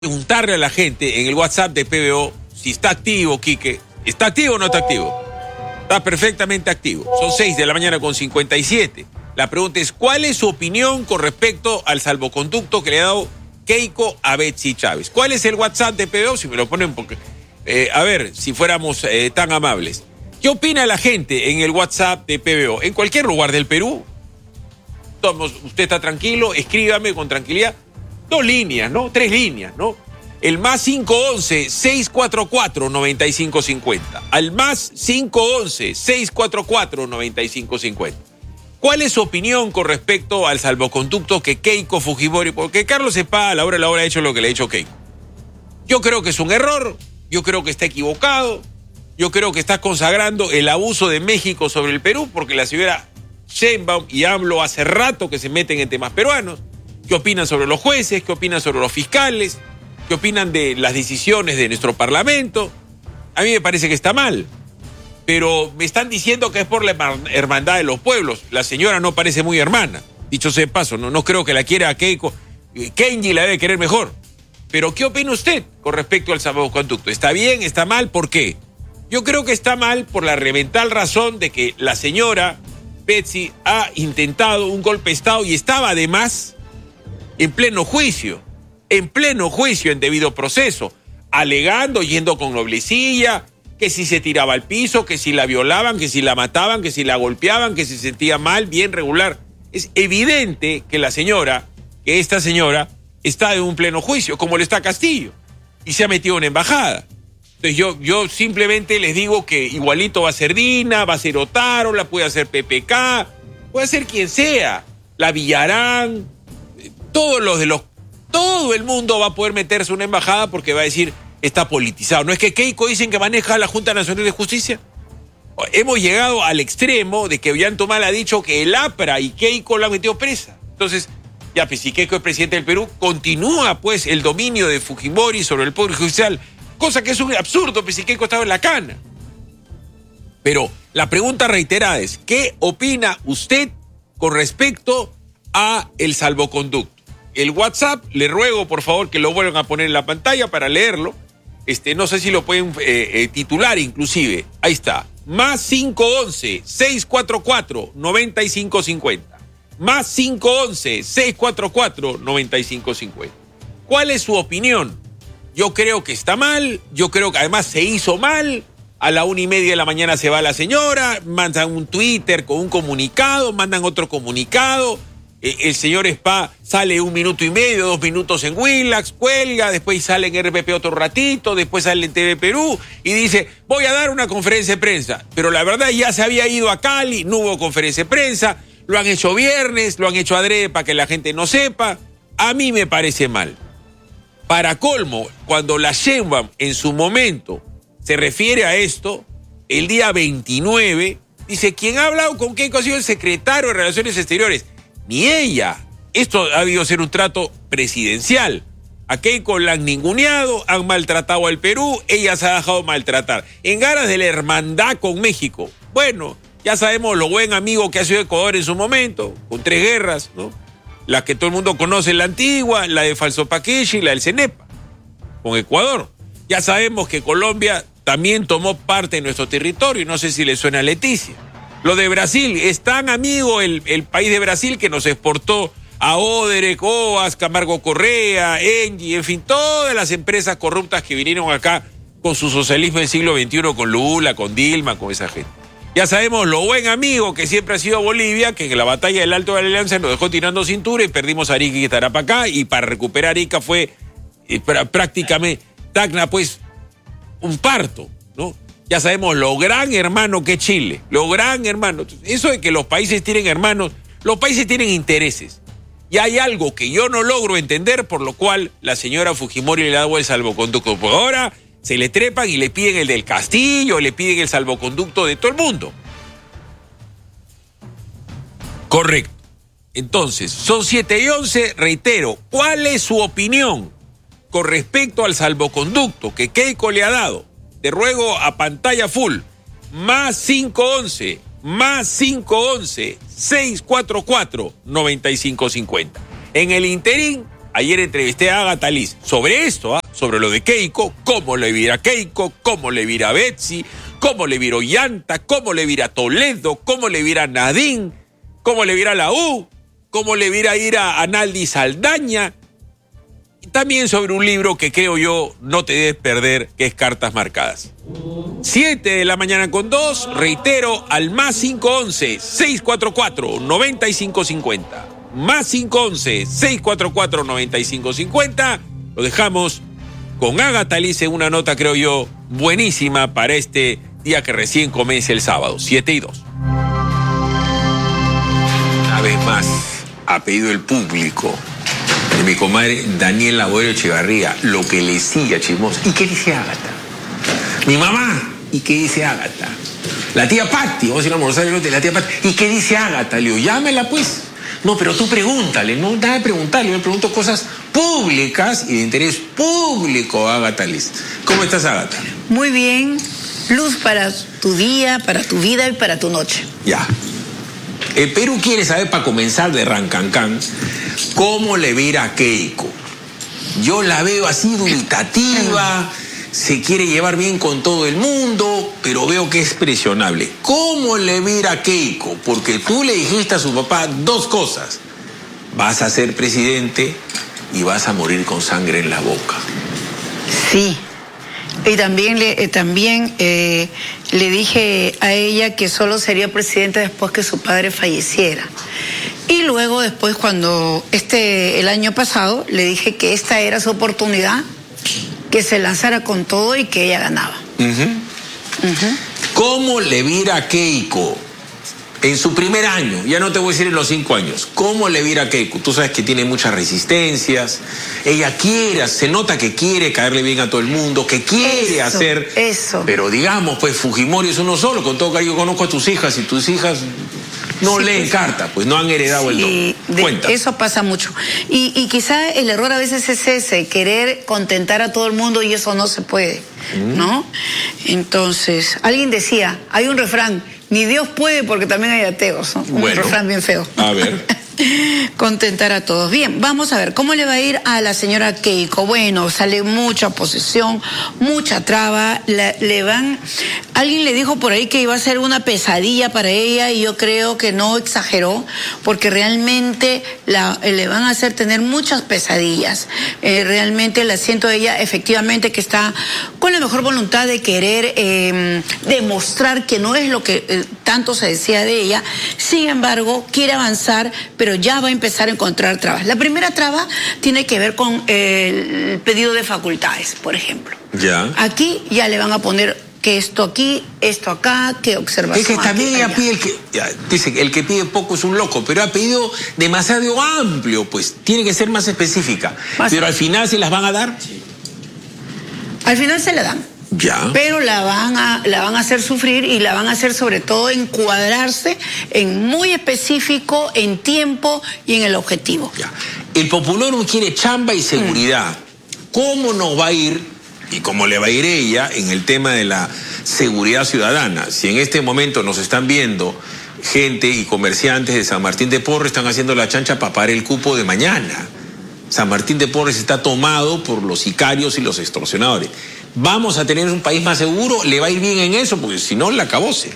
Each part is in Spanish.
Preguntarle a la gente en el WhatsApp de PBO si está activo, Quique. ¿Está activo o no está activo? Está perfectamente activo. Son 6 de la mañana con 57. La pregunta es, ¿cuál es su opinión con respecto al salvoconducto que le ha dado Keiko a Betsy Chávez? ¿Cuál es el WhatsApp de PBO? Si me lo ponen, porque a ver, si fuéramos tan amables. ¿Qué opina la gente en el WhatsApp de PBO? En cualquier lugar del Perú. Usted está tranquilo, escríbame con tranquilidad. 2 líneas, ¿no? 3 líneas, ¿no? El más 511-644-9550. Al más 511-644-9550. ¿Cuál es su opinión con respecto al salvoconducto que Keiko Fujimori, porque Carlos Cepeda a la hora ha hecho lo que le ha hecho Keiko? Yo creo que es un error, yo creo que está equivocado, yo creo que está consagrando el abuso de México sobre el Perú, porque la señora Sheinbaum y AMLO hace rato que se meten en temas peruanos. ¿Qué opinan sobre los jueces? ¿Qué opinan sobre los fiscales? ¿Qué opinan de las decisiones de nuestro Parlamento? A mí me parece que está mal, pero me están diciendo que es por la hermandad de los pueblos. La señora no parece muy hermana, dicho sea de paso, no creo que la quiera a Keiko. Kenji la debe querer mejor. Pero ¿qué opina usted con respecto al salvoconducto? ¿Está bien? ¿Está mal? ¿Por qué? Yo creo que está mal por la elemental razón de que la señora Betsy ha intentado un golpe de Estado y estaba además en pleno juicio, en debido proceso, alegando, yendo con noblecilla, que si se tiraba al piso, que si la violaban, que si la mataban, que si la golpeaban, que si se sentía mal, bien regular. Es evidente que esta señora está en un pleno juicio, como lo está Castillo, y se ha metido en embajada. Entonces yo simplemente les digo que igualito va a ser Dina, va a ser Otárola, puede ser PPK, puede ser quien sea, la Villarán, todo el mundo va a poder meterse en una embajada porque va a decir, está politizado. ¿No es que Keiko dicen que maneja la Junta Nacional de Justicia? Hemos llegado al extremo de que Ollanta ha dicho que el APRA y Keiko la han metido presa. Entonces, ya, pues si Keiko es presidente del Perú, continúa pues el dominio de Fujimori sobre el Poder Judicial, cosa que es un absurdo, pues si Keiko estaba en la cana. Pero la pregunta reiterada es, ¿qué opina usted con respecto a el salvoconducto? El WhatsApp, le ruego por favor que lo vuelvan a poner en la pantalla para leerlo. No sé si lo pueden titular inclusive. Ahí está. Más 511-644-9550. Más 511-644-9550. ¿Cuál es su opinión? Yo creo que está mal. Yo creo que además se hizo mal. A la 1:30 de la mañana se va la señora. Mandan un Twitter con un comunicado. Mandan otro comunicado. El señor Spa sale 1 minuto y medio, 2 minutos en Willax, cuelga, después sale en RPP otro ratito, después sale en TV Perú y dice, voy a dar una conferencia de prensa. Pero la verdad ya se había ido a Cali, no hubo conferencia de prensa, lo han hecho viernes, lo han hecho adrede para que la gente no sepa. A mí me parece mal. Para colmo, cuando la Sheinbaum en su momento se refiere a esto, el día 29, dice, quien ha hablado con Keiko ha sido el secretario de Relaciones Exteriores. Ni ella. Esto ha debido ser un trato presidencial. A Keiko la han ninguneado, han maltratado al Perú, ella se ha dejado maltratar. En ganas de la hermandad con México. Bueno, ya sabemos lo buen amigo que ha sido Ecuador en su momento, con 3 guerras, ¿no? La que todo el mundo conoce, la antigua, la de Falso Paqueshi y la del Cenepa, con Ecuador. Ya sabemos que Colombia también tomó parte de nuestro territorio, y no sé si le suena a Leticia. Lo de Brasil, es tan amigo el país de Brasil que nos exportó a Odebrecht, OAS, Camargo Correa, Engie, en fin, todas las empresas corruptas que vinieron acá con su socialismo del siglo XXI, con Lula, con Dilma, con esa gente. Ya sabemos lo buen amigo que siempre ha sido Bolivia, que en la batalla del Alto de la Alianza nos dejó tirando cintura y perdimos a Arica y Tarapacá, y para recuperar Arica fue prácticamente, Tacna, pues, un parto, ¿no? Ya sabemos lo gran hermano que es Chile, lo gran hermano. Eso de que los países tienen hermanos, los países tienen intereses. Y hay algo que yo no logro entender, por lo cual la señora Fujimori le ha dado el salvoconducto. Por ahora se le trepan y le piden el del Castillo, le piden el salvoconducto de todo el mundo. Correcto. Entonces, son 7:11, reitero, ¿cuál es su opinión con respecto al salvoconducto que Keiko le ha dado? Te ruego a pantalla full, más 511-644-9550. En el interín, ayer entrevisté a Agatha Liz sobre esto, sobre lo de Keiko, cómo le vira Keiko, cómo le vira Betsy, cómo le vira Ollanta, cómo le vira Toledo, cómo le vira Nadine, cómo le vira la U, cómo le vira ir a Naldi Saldaña. Y también sobre un libro que creo yo no te debes perder, que es Cartas Marcadas. 7:02 a.m, reitero, al +511 644 9550. +511 644 9550. Lo dejamos con Agatha Liz en una nota, creo yo, buenísima para este día que recién comienza el sábado, 7:02. Una vez más, ha pedido el público de mi comadre Daniela Boero Echevarría lo que le decía chismoso. ¿Y qué dice Agatha? Mi mamá. ¿Y qué dice Agatha? La tía Patti, vamos a ir a almorzar de la tía Patti. ¿Y qué dice Agatha? Le digo, llámela pues. No, pero tú pregúntale, no nada de preguntarle, yo le pregunto cosas públicas y de interés público, Agatha Liz. ¿Cómo estás, Agatha? Muy bien, luz para tu día, para tu vida y para tu noche. Ya. El Perú quiere saber, para comenzar de Rancancán, cómo le vira a Keiko. Yo la veo así dubitativa, se quiere llevar bien con todo el mundo, pero veo que es presionable. ¿Cómo le vira a Keiko? Porque tú le dijiste a su papá dos cosas. Vas a ser presidente y vas a morir con sangre en la boca. Sí. Y también le dije a ella que solo sería presidenta después que su padre falleciera. Y luego después, cuando el año pasado, le dije que esta era su oportunidad, que se lanzara con todo y que ella ganaba. ¿Cómo le vira a Keiko en su primer año? Ya no te voy a decir en los 5 años. ¿Cómo le vira a Keiko? Tú sabes que tiene muchas resistencias. Ella quiere, se nota que quiere caerle bien a todo el mundo, que quiere hacer... Eso. Pero digamos, pues Fujimori es uno solo. Con todo cariño, conozco a tus hijas y tus hijas no leen cartas, pues no han heredado el don. Cuenta. Eso pasa mucho. Y quizá el error a veces es ese, querer contentar a todo el mundo, y eso no se puede, ¿no? Entonces, alguien decía, hay un refrán, ni Dios puede porque también hay ateos, ¿no? Un refrán bien feo. A ver. Contentar a todos. Bien, vamos a ver, ¿cómo le va a ir a la señora Keiko? Bueno, sale mucha oposición, mucha traba, alguien le dijo por ahí que iba a ser una pesadilla para ella, y yo creo que no exageró, porque realmente le van a hacer tener muchas pesadillas. Realmente la siento a ella, efectivamente, que está con la mejor voluntad de querer demostrar que no es lo que tanto se decía de ella. Sin embargo, quiere avanzar, pero ya va a empezar a encontrar trabas. La primera traba tiene que ver con el pedido de facultades, por ejemplo. Ya. Aquí ya le van a poner que esto aquí, esto acá, que observación. Es que también ella pide dice que el que pide poco es un loco, pero ha pedido demasiado amplio, pues tiene que ser más específica. Pero al final se las van a dar. Sí. Al final se la dan. Ya. Pero la van a hacer sufrir, y la van a hacer sobre todo encuadrarse en muy específico, en tiempo y en el objetivo. Ya. El Populorum quiere chamba y seguridad. ¿Cómo nos va a ir y cómo le va a ir ella en el tema de la seguridad ciudadana? Si en este momento nos están viendo gente y comerciantes de San Martín de Porres, están haciendo la chancha para pagar el cupo de mañana. San Martín de Porres está tomado por los sicarios y los extorsionadores. ¿Vamos a tener un país más seguro? ¿Le va a ir bien en eso? Porque si no, la acabose.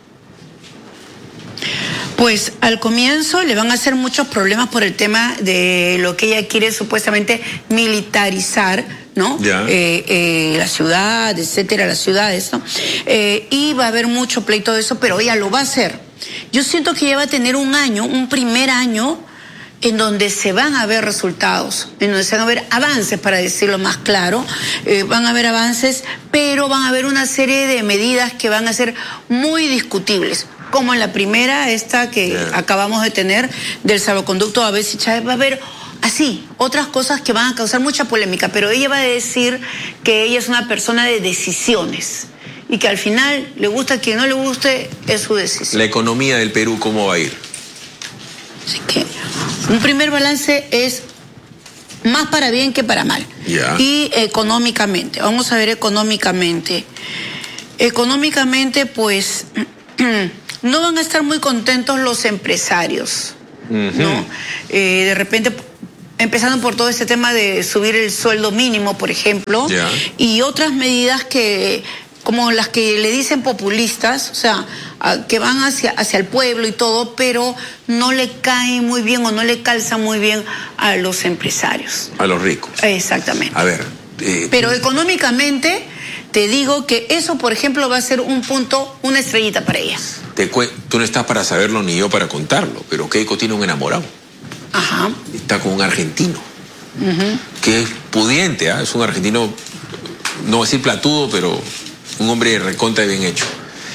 Pues al comienzo le van a hacer muchos problemas por el tema de lo que ella quiere supuestamente militarizar, ¿no? La ciudad, etcétera, las ciudades, ¿no? Y va a haber mucho pleito de eso, pero ella lo va a hacer. Yo siento que ella va a tener un primer año, en donde se van a ver resultados, en donde se van a ver avances, para decirlo más claro, van a haber avances, pero van a haber una serie de medidas que van a ser muy discutibles, como en la primera, esta que acabamos de tener, del salvoconducto a Bessie Chávez. Va a haber así otras cosas que van a causar mucha polémica, pero ella va a decir que ella es una persona de decisiones, y que al final, le gusta a quien no le guste, es su decisión. La economía del Perú, ¿cómo va a ir? Así que un primer balance es más para bien que para mal. Y económicamente, vamos a ver económicamente. Económicamente, pues, no van a estar muy contentos los empresarios, ¿no? De repente, Empezando por todo este tema de subir el sueldo mínimo, por ejemplo, y otras medidas que, como las que le dicen populistas, o sea, que van hacia el pueblo y todo, pero no le caen muy bien o no le calzan muy bien a los empresarios. A los ricos. Exactamente. A ver. Pero económicamente, te digo que eso, por ejemplo, va a ser un punto, una estrellita para ella. Tú no estás para saberlo ni yo para contarlo, pero Keiko tiene un enamorado. Ajá. Está con un argentino, que es pudiente, es un argentino, no voy a decir platudo, pero un hombre recontra y bien hecho.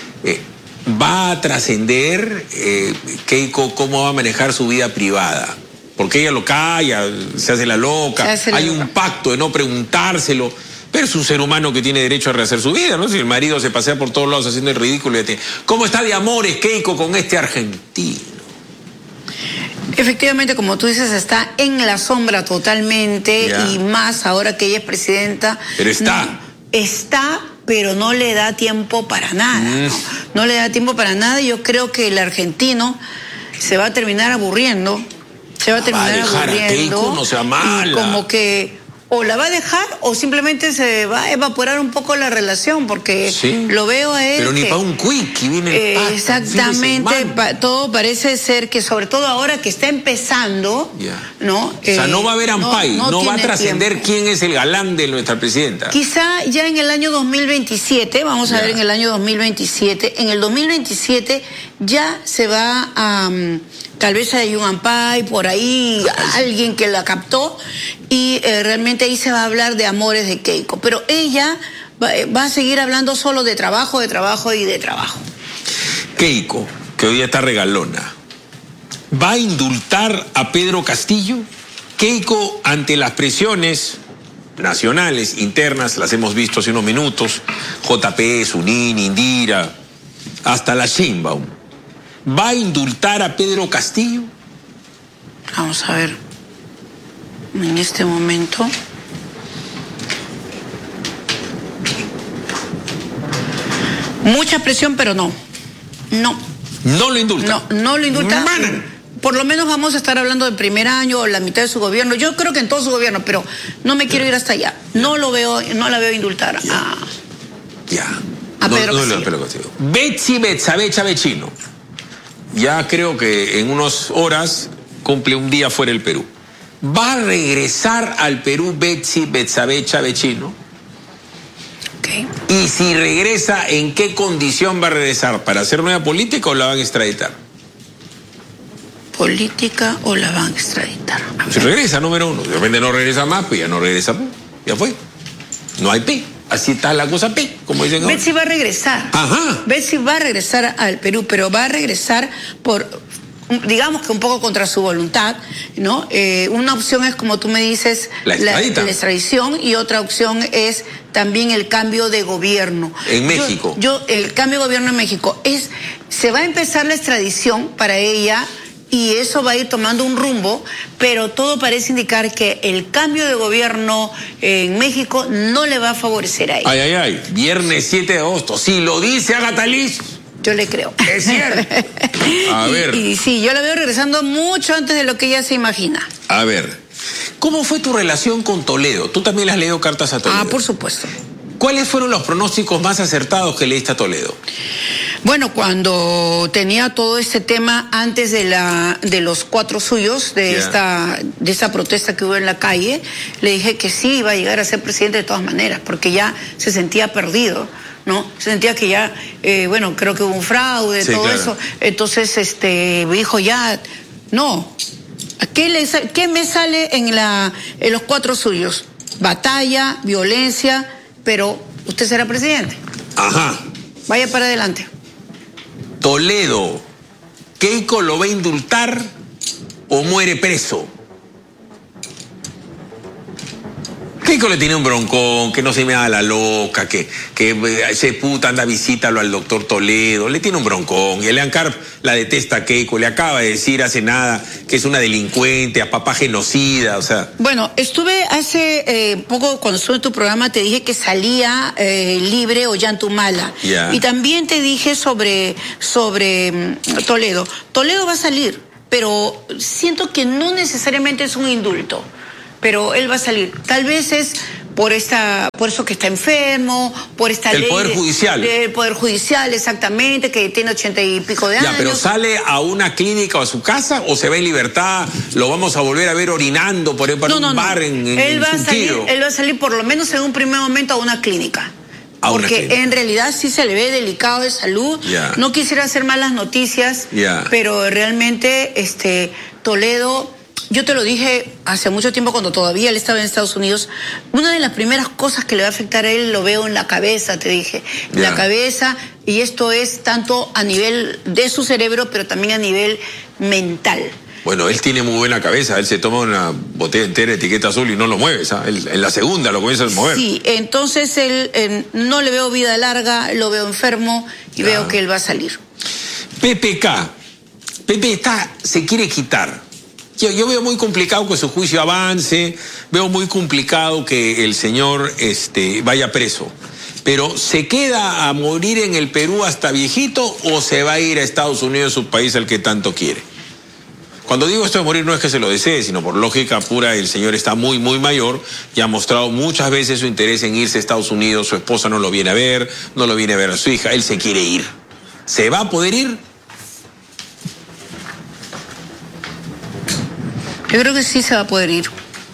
Va a trascender Keiko cómo va a manejar su vida privada, porque ella lo calla, se hace la loca, hay un pacto de no preguntárselo, pero es un ser humano que tiene derecho a rehacer su vida, ¿no? Si el marido se pasea por todos lados haciendo el ridículo, ¿cómo está de amores Keiko con este argentino? Efectivamente, como tú dices, está en la sombra totalmente, y más ahora que ella es presidenta. Pero está. No, está, pero no le da tiempo para nada. No le da tiempo para nada. Yo creo que el argentino se va a terminar aburriendo. Se va a terminar aburriendo. A Keiko, no sea mala. Como que o la va a dejar o simplemente se va a evaporar un poco la relación, porque lo veo a él. Pero ni para un quickie viene el exactamente, todo parece ser que, sobre todo ahora que está empezando, ¿no? O sea, no va a haber ampay, no va a trascender quién es el galán de nuestra presidenta. Quizá ya en el año 2027, vamos a ver en el año 2027, en el 2027 ya se va a... tal vez hay un ampay por ahí, alguien que la captó, y realmente ahí se va a hablar de amores de Keiko. Pero ella va a seguir hablando solo de trabajo y de trabajo. Keiko, que hoy día está regalona, ¿va a indultar a Pedro Castillo? Keiko, ante las presiones nacionales, internas, las hemos visto hace unos minutos, JP, Sunín, Indira, hasta la Sheinbaum, ¿va a indultar a Pedro Castillo? Vamos a ver. En este momento. Mucha presión, pero no. No. ¿No lo indulta? No lo indulta. Por lo menos vamos a estar hablando del primer año o la mitad de su gobierno. Yo creo que en todo su gobierno, pero no me quiero ir hasta allá. No la veo indultar a Pedro Castillo. Betsy Betsabe Chavechino. Ya creo que en unas horas cumple un día fuera del Perú. ¿Va a regresar al Perú Betsy Betsabe Chavechino? Y si regresa, ¿en qué condición va a regresar? ¿Para hacer nueva política o la van a extraditar? Política o la van a extraditar. Si regresa, número uno. De repente no regresa más, pues ya no regresa. Ya fue. No hay P. Así está la cosa P, como dicen ahora. Betsy va a regresar. Ajá. Betsy va a regresar al Perú, pero va a regresar por... digamos que un poco contra su voluntad, ¿no? Una opción es, como tú me dices, la extradición, y otra opción es también el cambio de gobierno. En México. El cambio de gobierno en México. Se va a empezar la extradición para ella, y eso va a ir tomando un rumbo, pero todo parece indicar que el cambio de gobierno en México no le va a favorecer a ella. Viernes 7 de agosto. Si lo dice Agatha Liz, yo le creo. Es cierto. A ver. Y sí, yo la veo regresando mucho antes de lo que ella se imagina. A ver, ¿cómo fue tu relación con Toledo? Tú también le has leído cartas a Toledo. Por supuesto. ¿Cuáles fueron los pronósticos más acertados que leíste a Toledo? Bueno, cuando tenía todo este tema antes de los 4 suyos, de esa protesta que hubo en la calle, le dije que sí iba a llegar a ser presidente de todas maneras, porque ya se sentía perdido, ¿no? Se sentía que ya, creo que hubo un fraude, todo eso. Entonces, me dijo no. ¿Qué me sale en los 4 suyos? Batalla, violencia, pero usted será presidente. Ajá. Vaya para adelante. Toledo, ¿Keiko lo va a indultar o muere preso? Keiko le tiene un broncón, que no se me haga la loca, que ese puta anda, visítalo al doctor Toledo, le tiene un broncón. Y Elian Carp la detesta a Keiko, le acaba de decir hace nada que es una delincuente, a papá genocida, o sea. Bueno, estuve hace poco, cuando estuve en tu programa, te dije que salía libre Ollantumala. Y también te dije sobre Toledo. Toledo va a salir. pero siento que no necesariamente es un indulto, pero él va a salir. Tal vez es por eso que está enfermo, por esta ley. El Poder Judicial. El Poder Judicial, exactamente, que tiene 80 y pico de años. Ya, pero ¿sale a una clínica o a su casa o se va en libertad? ¿Lo vamos a volver a ver orinando por un bar en él va a salir por lo menos en un primer momento a una clínica. Porque en realidad sí se le ve delicado de salud. No quisiera hacer malas noticias, pero realmente Toledo, yo te lo dije hace mucho tiempo cuando todavía él estaba en Estados Unidos, una de las primeras cosas que le va a afectar a él lo veo en la cabeza, te dije, la cabeza, y esto es tanto a nivel de su cerebro, pero también a nivel mental. Bueno, él tiene muy buena cabeza, él se toma una botella entera de etiqueta azul y no lo mueve, ¿sabes? En la segunda lo comienza a mover. Sí, entonces él no le veo vida larga, lo veo enfermo y veo que él va a salir. PPK, Pepe se quiere quitar. Yo veo muy complicado que su juicio avance, veo muy complicado que el señor vaya preso. Pero ¿se queda a morir en el Perú hasta viejito o se va a ir a Estados Unidos, su país al que tanto quiere? Cuando digo esto de morir no es que se lo desee, sino por lógica pura, el señor está muy, muy mayor y ha mostrado muchas veces su interés en irse a Estados Unidos. Su esposa no lo viene a ver, no lo viene a ver a su hija, él se quiere ir. ¿Se va a poder ir? Yo creo que sí se va a poder ir.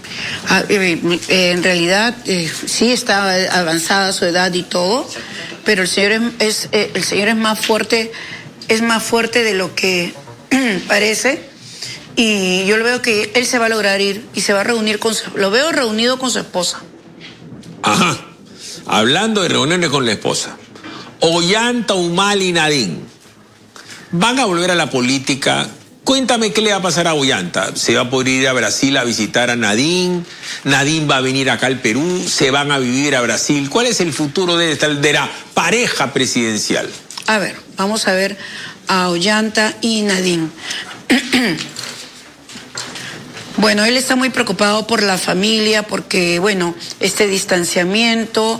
En realidad sí está avanzada su edad y todo, pero el señor es más fuerte de lo que parece, y yo lo veo que él se va a lograr ir y se va a reunir lo veo reunido con su esposa. Ajá, hablando de reuniones con la esposa, Ollanta, Humala y Nadine van a volver a la política. Cuéntame qué le va a pasar a Ollanta. ¿Se va a poder ir a Brasil a visitar a Nadine? ¿Nadine va a venir acá al Perú? ¿Se van a vivir a Brasil? ¿Cuál es el futuro de la pareja presidencial? A ver, vamos a ver a Ollanta y Nadine. Bueno, él está muy preocupado por la familia porque, bueno, este distanciamiento...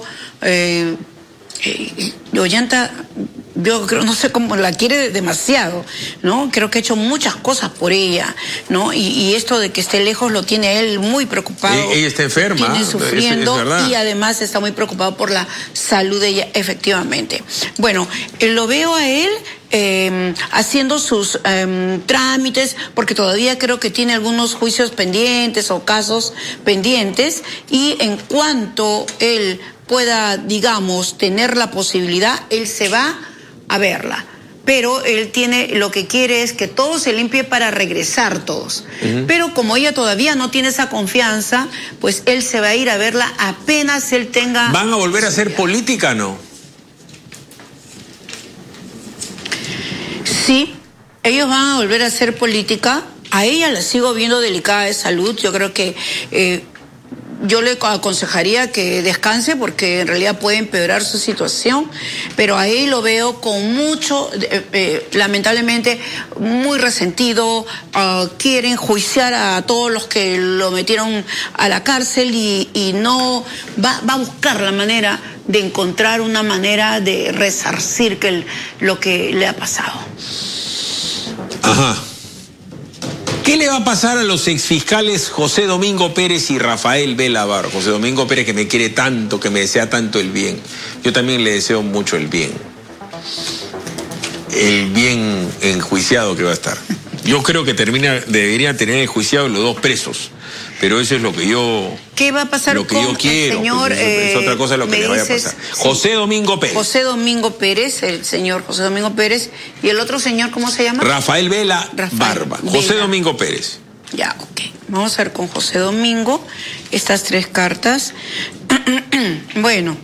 Ollanta, yo creo, no sé cómo, la quiere demasiado, ¿no? Creo que ha hecho muchas cosas por ella, ¿no? Y esto de que esté lejos lo tiene a él muy preocupado. Ella está enferma. Tiene sufriendo y además está muy preocupado por la salud de ella, efectivamente. Bueno, lo veo a él haciendo sus trámites, porque todavía creo que tiene algunos juicios pendientes o casos pendientes, y en cuanto él pueda, digamos, tener la posibilidad, él se va a verla. Pero él lo que quiere es que todo se limpie para regresar todos. Pero como ella todavía no tiene esa confianza, pues él se va a ir a verla apenas él tenga... ¿Van a volver a hacer política, no? Sí, ellos van a volver a hacer política. A ella la sigo viendo delicada de salud. Yo creo que... yo le aconsejaría que descanse porque en realidad puede empeorar su situación, pero ahí lo veo con mucho, lamentablemente, muy resentido. Quiere enjuiciar a todos los que lo metieron a la cárcel y no va a buscar la manera de encontrar una manera de resarcir lo que le ha pasado. Ajá. ¿Qué le va a pasar a los exfiscales José Domingo Pérez y Rafael Velavar? José Domingo Pérez, que me quiere tanto, que me desea tanto el bien. Yo también le deseo mucho el bien. El bien enjuiciado que va a estar. Yo creo que deberían tener enjuiciados los dos presos. Pero eso es lo que yo... ¿Qué va a pasar lo que con yo quiero, el señor? Es otra cosa lo que le vaya a pasar. José Domingo Pérez. José Domingo Pérez, el señor José Domingo Pérez. ¿Y el otro señor cómo se llama? Rafael Vela Barba. José Domingo Pérez. Ya, ok. Vamos a ver con José Domingo estas tres cartas. Bueno,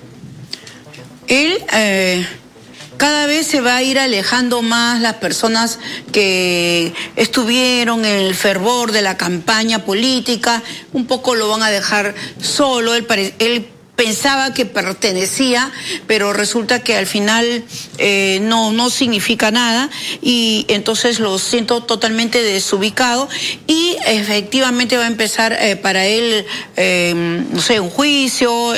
él... cada vez se va a ir alejando más las personas que estuvieron en el fervor de la campaña política, un poco lo van a dejar solo. Él pensaba que pertenecía, pero resulta que al final no significa nada, y entonces lo siento totalmente desubicado, y efectivamente va a empezar para él, no sé, un juicio.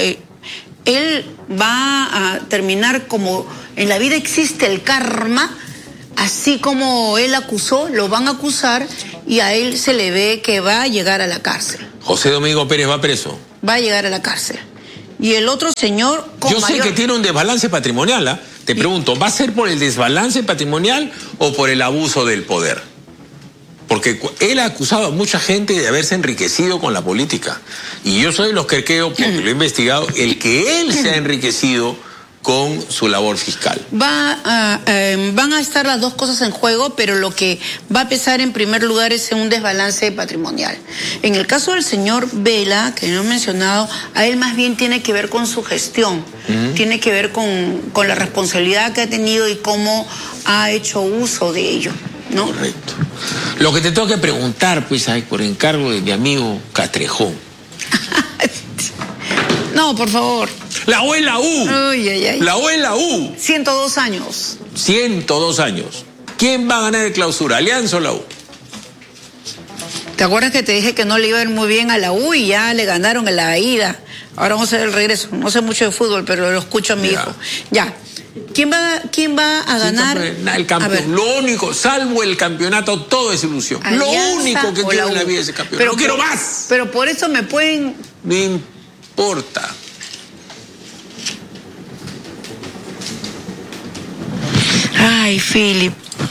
Él va a terminar como en la vida existe el karma, así como él acusó, lo van a acusar y a él se le ve que va a llegar a la cárcel. José Domingo Pérez va preso. Va a llegar a la cárcel. Y el otro señor... Yo sé que tiene un desbalance patrimonial, ¿eh? Te pregunto, ¿va a ser por el desbalance patrimonial o por el abuso del poder? Porque él ha acusado a mucha gente de haberse enriquecido con la política. Y yo soy de los que creo, porque lo he investigado, el que él se ha enriquecido con su labor fiscal. Van a estar las dos cosas en juego, pero lo que va a pesar en primer lugar es un desbalance patrimonial. En el caso del señor Vela, que no he mencionado, a él más bien tiene que ver con su gestión, tiene que ver con la responsabilidad que ha tenido y cómo ha hecho uso de ello, ¿no? Correcto. Lo que te tengo que preguntar, pues, por encargo de mi amigo Castrejón. No, por favor. La U es la U. Ay, ay, ay. La U es la U. 102 años. 102 años. ¿Quién va a ganar el clausura, Alianza o la U? ¿Te acuerdas que te dije que no le iba a ir muy bien a la U y ya le ganaron en la ida? Ahora vamos a ver el regreso. No sé mucho de fútbol, pero lo escucho a mi hijo. Ya. ¿Quién va a ganar? El campeón. Lo único, salvo el campeonato, todo es ilusión. Lo único que quiero en la vida es el campeón. Pero no quiero más. Pero por eso me pueden... No importa. Ay, Philip.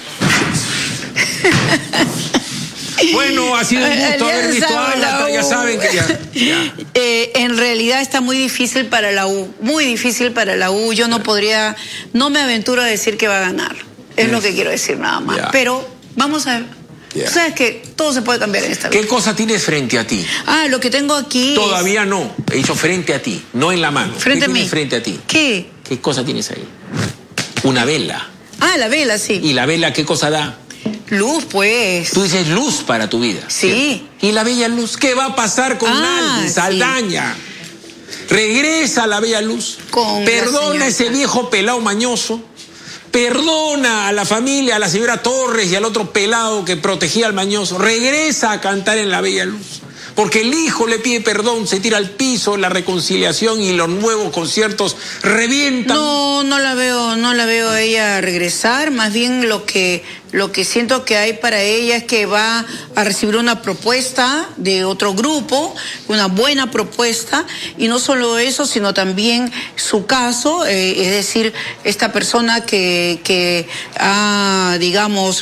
Bueno, ha sido un gusto haber visto a Ágata, ya saben que ya. En realidad está muy difícil para la U, muy difícil para la U. Yo no me aventuro a decir que va a ganar. Es lo que quiero decir nada más. Pero vamos a ver. Tú sabes que todo se puede cambiar en esta vida. ¿Qué cosa tienes frente a ti? Lo que tengo aquí Todavía no. He dicho frente a ti, no en la mano. Frente a mí. ¿Qué tienes frente a ti? ¿Qué? ¿Qué cosa tienes ahí? Una vela. La vela, sí. ¿Y la vela qué cosa da? Luz, pues. Tú dices luz para tu vida. Sí. ¿Y la bella luz? ¿Qué va a pasar con Alvin Saldaña? Regresa a la bella luz. Perdona a ese viejo pelado mañoso. Perdona a la familia, a la señora Torres y al otro pelado que protegía al mañoso. Regresa a cantar en la bella luz. Porque el hijo le pide perdón, se tira al piso, la reconciliación y los nuevos conciertos revientan. No la veo a ella regresar. Más bien lo que siento que hay para ella es que va a recibir una propuesta de otro grupo, una buena propuesta, y no solo eso, sino también su caso, es decir, esta persona que ha, digamos,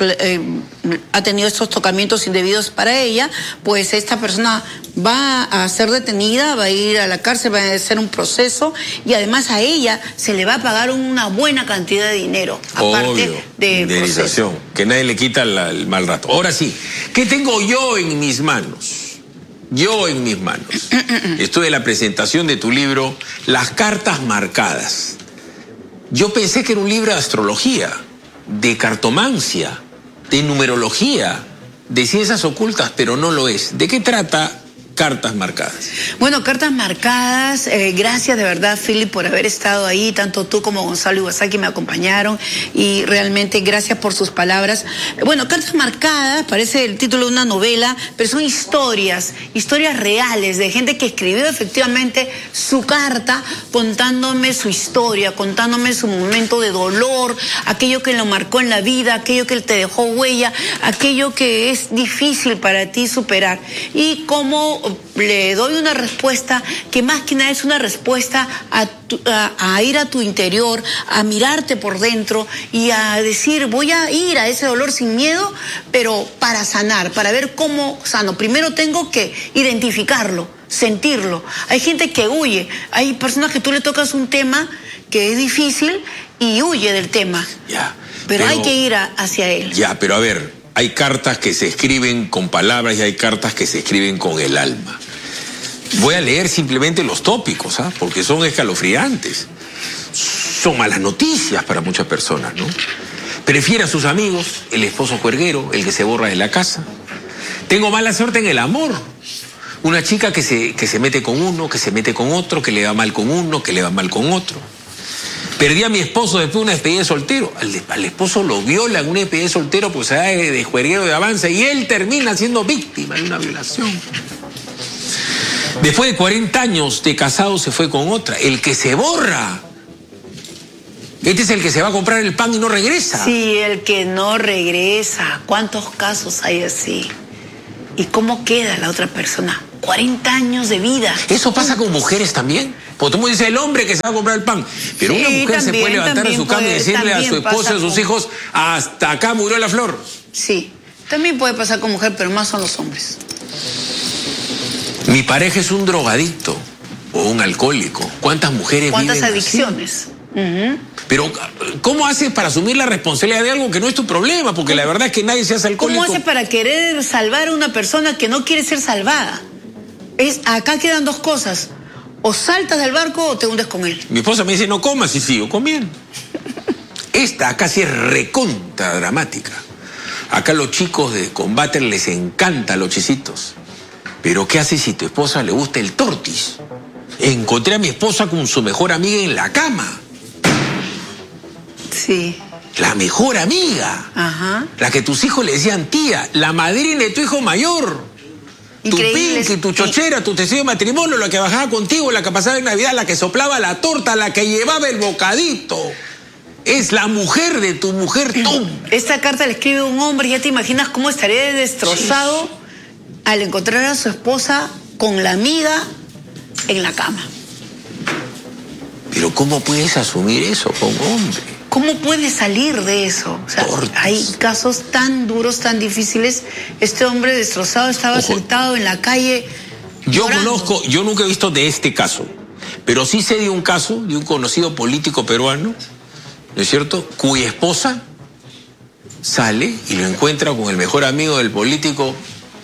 ha tenido estos tocamientos indebidos para ella, pues esta persona va a ser detenida, va a ir a la cárcel, va a hacer un proceso y además a ella se le va a pagar una buena cantidad de dinero, aparte de indemnización, que nadie le quita el mal rato. Ahora sí, ¿qué tengo yo en mis manos? Yo en mis manos. Esto de la presentación de tu libro, Las cartas marcadas. Yo pensé que era un libro de astrología, de cartomancia, de numerología, de ciencias ocultas, pero no lo es. ¿De qué trata Cartas Marcadas? Bueno, Cartas Marcadas, gracias de verdad, Philip, por haber estado ahí, tanto tú como Gonzalo Iwasaki me acompañaron y realmente gracias por sus palabras. Bueno, Cartas Marcadas parece el título de una novela, pero son historias reales de gente que escribió efectivamente su carta contándome su historia, contándome su momento de dolor, aquello que lo marcó en la vida, aquello que te dejó huella, aquello que es difícil para ti superar y cómo le doy una respuesta que más que nada es una respuesta a ir a tu interior, a mirarte por dentro y a decir, voy a ir a ese dolor sin miedo, pero para sanar, para ver cómo sano. Primero tengo que identificarlo, sentirlo. Hay gente que huye, hay personas que tú le tocas un tema que es difícil y huye del tema. Pero hay que ir hacia él. Pero a ver, hay cartas que se escriben con palabras y hay cartas que se escriben con el alma. Voy a leer simplemente los tópicos, porque son escalofriantes. Son malas noticias para muchas personas, ¿no? Prefiere a sus amigos, el esposo juerguero, el que se borra de la casa. Tengo mala suerte en el amor. Una chica que se mete con uno, que se mete con otro, que le va mal con uno, que le va mal con otro. Perdí a mi esposo después de una despedida de soltero. Al esposo lo viola en una despedida de soltero, pues se da de juerguero de avance y él termina siendo víctima de una violación. Después de 40 años de casado se fue con otra. El que se borra Este es el que se va a comprar el pan y no regresa. Sí, el que no regresa. ¿Cuántos casos hay así? ¿Y cómo queda la otra persona? 40 años de vida. ¿Eso pasa con mujeres también? Porque tú me dices el hombre que se va a comprar el pan. Pero sí, una mujer también, se puede levantar de su cama y decirle a su esposo y a sus hijos, hasta acá murió la flor. Sí, también puede pasar con mujer, pero más son los hombres. Mi pareja es un drogadicto o un alcohólico. ¿Cuántas mujeres viven así? ¿Cuántas adicciones? Pero, ¿cómo haces para asumir la responsabilidad de algo que no es tu problema? Porque la verdad es que nadie se hace alcohólico. ¿Cómo haces para querer salvar a una persona que no quiere ser salvada? Acá quedan dos cosas. O saltas del barco o te hundes con él. Mi esposa me dice, no comas, y sigo comiendo. Esta acá sí es recontra dramática. Acá los chicos de Combate les encanta los chisitos. Pero ¿qué haces si a tu esposa le gusta el tortis? Encontré a mi esposa con su mejor amiga en la cama. Sí. La mejor amiga. Ajá. La que tus hijos le decían tía, la madrina de tu hijo mayor. Increíble. Tu pinky, tu chochera, tu testigo de matrimonio, la que bajaba contigo, la que pasaba en Navidad, la que soplaba la torta, la que llevaba el bocadito. Es la mujer de tu mujer, Tom. Esta carta la escribe un hombre, ya te imaginas cómo estaría destrozado al encontrar a su esposa con la amiga en la cama. Pero ¿cómo puedes asumir eso como hombre? ¿Cómo puedes salir de eso? O sea, hay casos tan duros, tan difíciles. Este hombre destrozado estaba sentado en la calle. Yo nunca he visto de este caso, pero sí sé de un caso de un conocido político peruano, ¿no es cierto?, cuya esposa sale y lo encuentra con el mejor amigo del político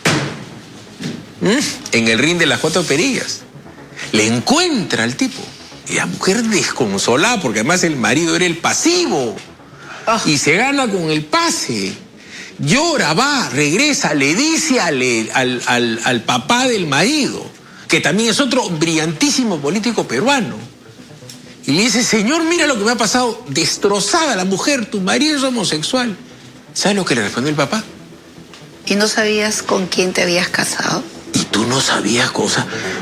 en el ring de las 4 perillas. Le encuentra al tipo. Y la mujer desconsolada, porque además el marido era el pasivo. Y se gana con el pase. Llora, va, regresa, le dice al papá del marido, que también es otro brillantísimo político peruano. Y le dice, señor, mira lo que me ha pasado. Destrozada la mujer, tu marido es homosexual. ¿Sabes lo que le respondió el papá? ¿Y no sabías con quién te habías casado? ¿Y tú no sabías cosas?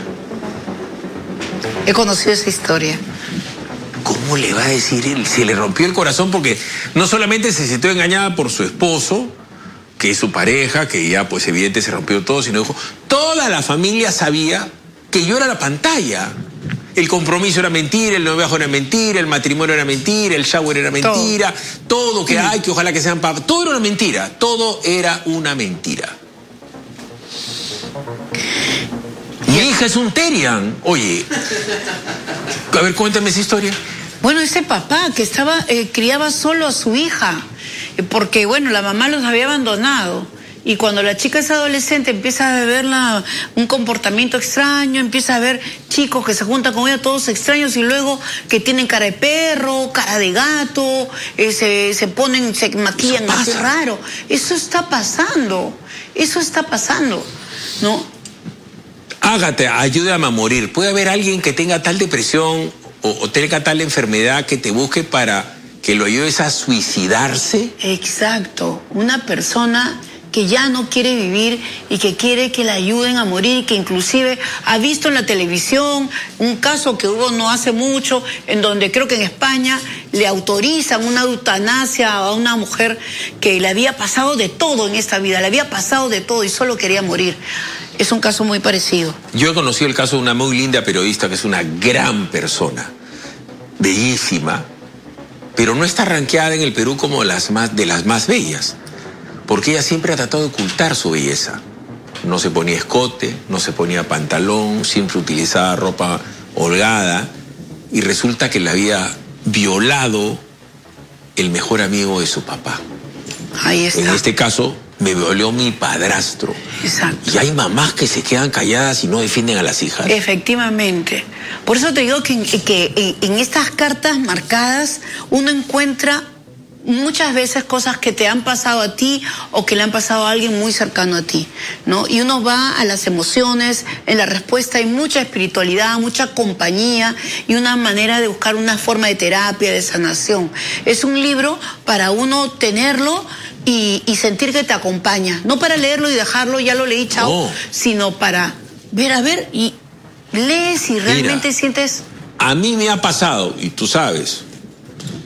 He conocido esa historia. ¿Cómo le va a decir él? Se le rompió el corazón porque no solamente se sintió engañada por su esposo, que es su pareja, que ya pues evidente se rompió todo, sino dijo, toda la familia sabía que yo era la pantalla. El compromiso era mentira, el noviazgo era mentira, el matrimonio era mentira, el shower era mentira, todo que hay, que ojalá que sean papás, todo era una mentira, todo era una mentira. Mi hija es un Terian. Oye, a ver, cuéntame esa historia. Bueno, ese papá que criaba solo a su hija, porque bueno, la mamá los había abandonado. Y cuando la chica es adolescente empieza a ver un comportamiento extraño, empieza a ver chicos que se juntan con ella, todos extraños, y luego que tienen cara de perro, cara de gato, se maquillan así raro. Eso está pasando, ¿no? Ágata, ayúdame a morir. ¿Puede haber alguien que tenga tal depresión o tenga tal enfermedad que te busque para que lo ayudes a suicidarse? Exacto. Una persona que ya no quiere vivir y que quiere que la ayuden a morir, que inclusive ha visto en la televisión un caso que hubo no hace mucho, en donde creo que en España le autorizan una eutanasia a una mujer que le había pasado de todo en esta vida, le había pasado de todo y solo quería morir. Es un caso muy parecido. Yo he conocido el caso de una muy linda periodista que es una gran persona, bellísima, pero no está rankeada en el Perú como de las más bellas, porque ella siempre ha tratado de ocultar su belleza. No se ponía escote, no se ponía pantalón, siempre utilizaba ropa holgada, y resulta que le había violado el mejor amigo de su papá. Ahí está. En este caso, me violó mi padrastro. Exacto. Y hay mamás que se quedan calladas y no defienden a las hijas. Efectivamente. Por eso te digo que en estas cartas marcadas uno encuentra muchas veces cosas que te han pasado a ti o que le han pasado a alguien muy cercano a ti, ¿no? Y uno va a las emociones, en la respuesta hay mucha espiritualidad, mucha compañía y una manera de buscar una forma de terapia, de sanación. Es un libro para uno tenerlo y sentir que te acompaña, no para leerlo y dejarlo, ya lo leí, chao, sino para ver y lees y realmente sientes... A mí me ha pasado, y tú sabes,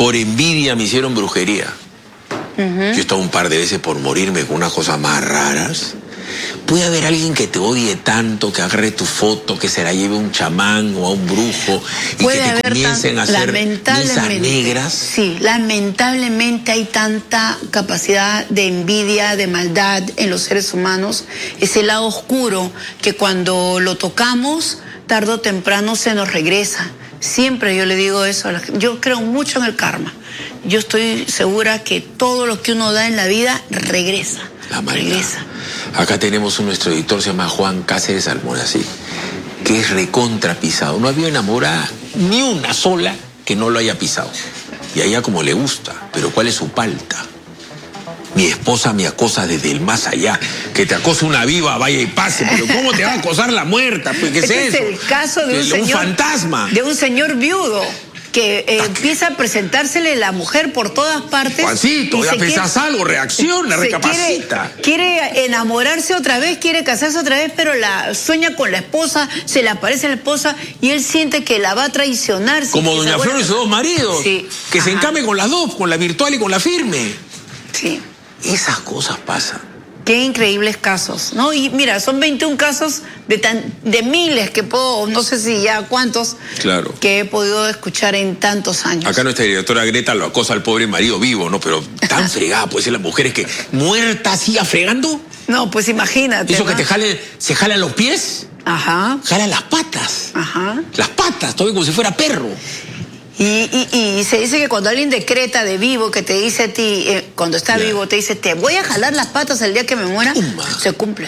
Por envidia me hicieron brujería. Yo he estado un par de veces por morirme con unas cosas más raras. Puede haber alguien que te odie tanto, que agarre tu foto, que se la lleve un chamán o a un brujo y que te comiencen a hacer misas negras. Sí, lamentablemente hay tanta capacidad de envidia, de maldad en los seres humanos. Ese lado oscuro que cuando lo tocamos, tarde o temprano se nos regresa. Siempre yo le digo eso a la gente. Yo creo mucho en el karma. Yo estoy segura que todo lo que uno da en la vida regresa. Regresa. Acá tenemos nuestro editor, se llama Juan Cáceres Almonacid, que es recontra pisado. No había enamorada ni una sola que no lo haya pisado. Y a ella como le gusta. Pero ¿cuál es su palta? Mi esposa me acosa desde el más allá. Que te acose una viva, vaya y pase. Pero ¿cómo te va a acosar la muerta? Pues, ¿qué es eso? Es el caso de un señor, fantasma. De un señor viudo que empieza a presentársele la mujer por todas partes. Juancito, ya pensás algo, reacciona, recapacita. Quiere enamorarse otra vez, quiere casarse otra vez, pero sueña con la esposa, se le aparece la esposa y él siente que la va a traicionar. Como doña Flor y sus dos maridos. Sí. Que se encame con las dos, con la virtual y con la firme. Sí. Esas cosas pasan. Qué increíbles casos, ¿no? Y mira, son 21 casos de miles que puedo, no sé si ya cuántos, claro, que he podido escuchar en tantos años. Acá nuestra directora Greta lo acosa al pobre marido vivo, ¿no? Pero tan fregada puede ser las mujeres que muerta siga fregando. No, pues imagínate. Eso, ¿no? Que se jalan los pies. Ajá. Jalan las patas. Ajá. Las patas, todavía como si fuera perro. Y se dice que cuando alguien decreta de vivo, que te dice a ti, cuando está vivo, te dice, te voy a jalar las patas el día que me muera, se cumple.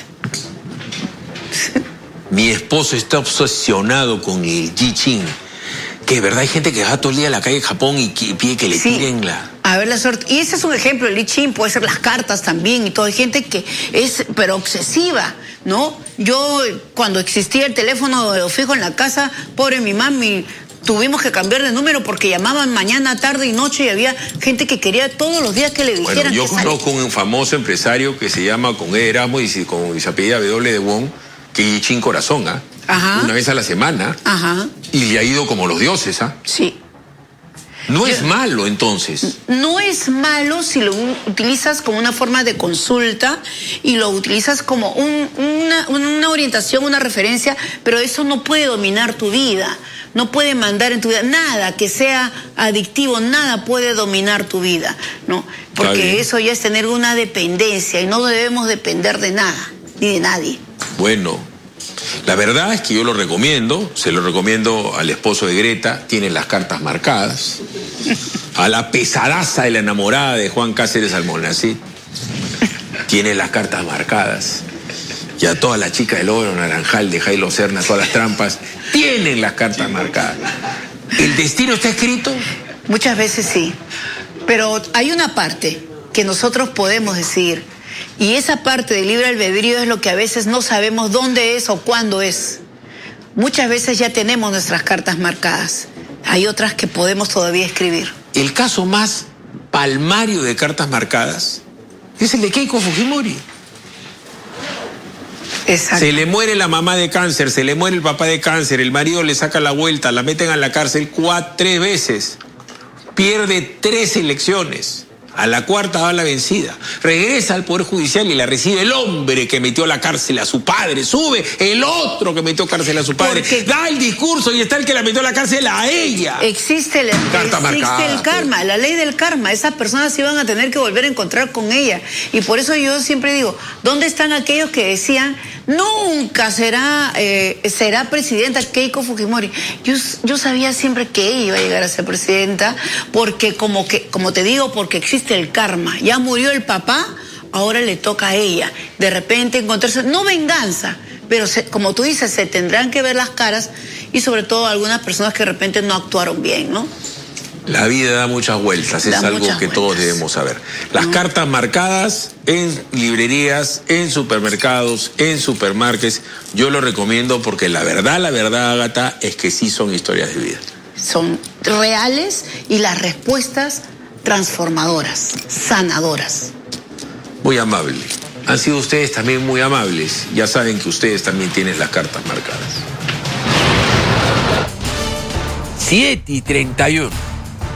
Mi esposo está obsesionado con el I Ching. Que de verdad hay gente que va todo el día a la calle de Japón y pide que le tiren la... A ver la suerte. Y ese es un ejemplo, el I Ching, puede ser las cartas también y todo. Hay gente que es, pero obsesiva, ¿no? Yo, cuando existía el teléfono fijo en la casa, pobre mi mami, tuvimos que cambiar de número porque llamaban mañana, tarde y noche y había gente que quería todos los días que le dijeran. Bueno, yo conozco un famoso empresario que se llama con E. Erasmo y se apellida W. de Wong, que I Ching corazón, ¿ah? Ajá. Una vez a la semana. Ajá. Y le ha ido como los dioses, ¿ah? Sí. No es malo, entonces. No es malo si lo utilizas como una forma de consulta y lo utilizas como una orientación, una referencia, pero eso no puede dominar tu vida, no puede mandar en tu vida. Nada que sea adictivo, nada puede dominar tu vida, ¿no? Porque eso ya es tener una dependencia y no debemos depender de nada, ni de nadie. Bueno, la verdad es que yo lo recomiendo, se lo recomiendo al esposo de Greta, tiene las cartas marcadas, a la pesadaza de la enamorada de Juan Cáceres Almonacid, tiene las cartas marcadas, y a toda la chica del oro naranjal de Jailo Serna, todas las trampas, tienen las cartas marcadas. ¿El destino está escrito? Muchas veces sí, pero hay una parte que nosotros podemos decidir. Y esa parte del libre albedrío es lo que a veces no sabemos dónde es o cuándo es. Muchas veces ya tenemos nuestras cartas marcadas. Hay otras que podemos todavía escribir. El caso más palmario de cartas marcadas es el de Keiko Fujimori. Exacto. Se le muere la mamá de cáncer, se le muere el papá de cáncer, el marido le saca la vuelta, la meten a la cárcel 3 veces. Pierde 3 elecciones. A la cuarta va la vencida. Regresa al Poder Judicial y la recibe el hombre que metió a la cárcel a su padre. Sube el otro que metió a cárcel a su padre. Porque da el discurso y está el que la metió a la cárcel a ella. Existe el karma, la ley del karma. Esas personas iban a tener que volver a encontrar con ella. Y por eso yo siempre digo, ¿dónde están aquellos que decían nunca será presidenta Keiko Fujimori? Yo sabía siempre que ella iba a llegar a ser presidenta porque como te digo, porque existe el karma. Ya murió el papá, ahora le toca a ella. De repente encontrarse, no venganza, pero como tú dices, se tendrán que ver las caras y sobre todo algunas personas que de repente no actuaron bien, ¿no? La vida da muchas vueltas, es algo que todos debemos saber. Las cartas marcadas en librerías, en supermercados, en supermarkets, yo lo recomiendo porque la verdad, Ágata, es que sí son historias de vida. Son reales y las respuestas transformadoras, sanadoras. Muy amable. Han sido ustedes también muy amables. Ya saben que ustedes también tienen las cartas marcadas. 7:31.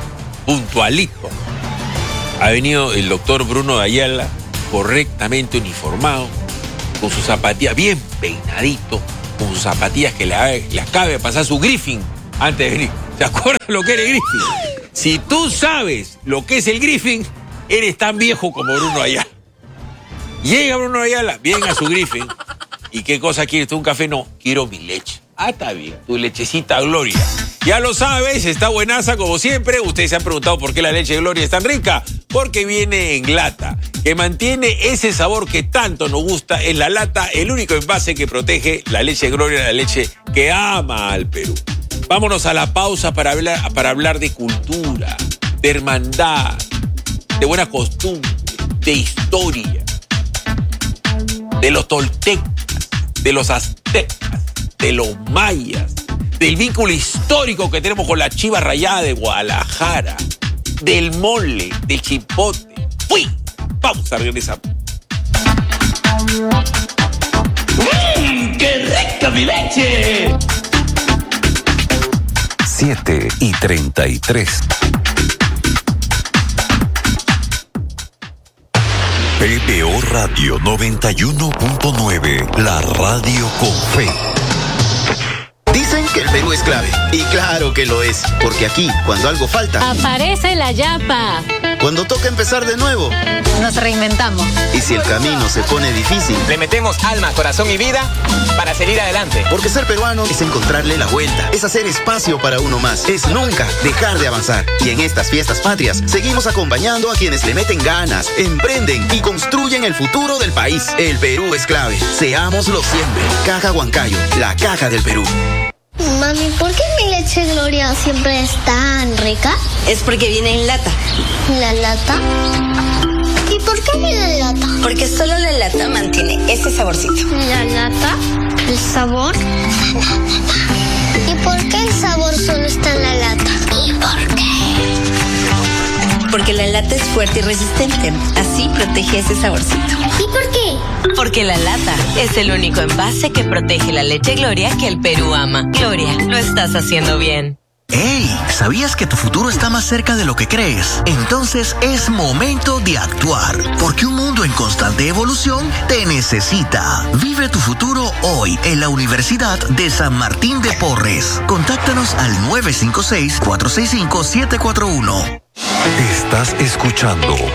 puntualito. Ha venido el doctor Bruno de Ayala, correctamente uniformado, con sus zapatillas bien peinadito, con sus zapatillas que le acabe de pasar su Griffin antes de venir. ¿Se acuerdan lo que era el Griffin? Si tú sabes lo que es el Griffin, eres tan viejo como Bruno Ayala. Llega Bruno Ayala, viene a su Griffin. ¿Y qué cosa quieres tú? ¿Un café? No, quiero mi leche. Ah, está bien, tu lechecita Gloria. Ya lo sabes, está buenaza como siempre. Ustedes se han preguntado por qué la leche Gloria es tan rica. Porque viene en lata, que mantiene ese sabor que tanto nos gusta. Es la lata, el único envase que protege la leche Gloria, la leche que ama al Perú. Vámonos a la pausa para hablar de cultura, de hermandad, de buena costumbre, de historia, de los toltecas, de los aztecas, de los mayas, del vínculo histórico que tenemos con la Chiva Rayada de Guadalajara, del mole, del chipote. ¡Uy! Vamos a regresar. ¡Qué rica mi leche! 7:33. PBO Radio 91.9, la radio con fe. Dicen que el Perú es clave, y claro que lo es, porque aquí, cuando algo falta, aparece la yapa. Cuando toca empezar de nuevo, nos reinventamos. Y si el camino se pone difícil, le metemos alma, corazón y vida para seguir adelante. Porque ser peruano es encontrarle la vuelta, es hacer espacio para uno más, es nunca dejar de avanzar. Y en estas fiestas patrias, seguimos acompañando a quienes le meten ganas, emprenden y construyen el futuro del país. El Perú es clave, seámoslo siempre. Caja Huancayo, la caja del Perú. Mami, ¿por qué mi leche Gloria siempre es tan rica? Es porque viene en lata. ¿La lata? ¿Y por qué viene en lata? Porque solo la lata mantiene ese saborcito. ¿La lata? ¿El sabor? ¿Y por qué el sabor solo está en la lata? ¿Y por qué? Porque la lata es fuerte y resistente. Así protege ese saborcito. ¿Y por qué? Porque la lata es el único envase que protege la leche Gloria que el Perú ama. Gloria, lo estás haciendo bien. ¡Hey! ¿Sabías que tu futuro está más cerca de lo que crees? Entonces es momento de actuar, porque un mundo en constante evolución te necesita. Vive tu futuro hoy en la Universidad de San Martín de Porres. Contáctanos al 956-465-741. Estás escuchando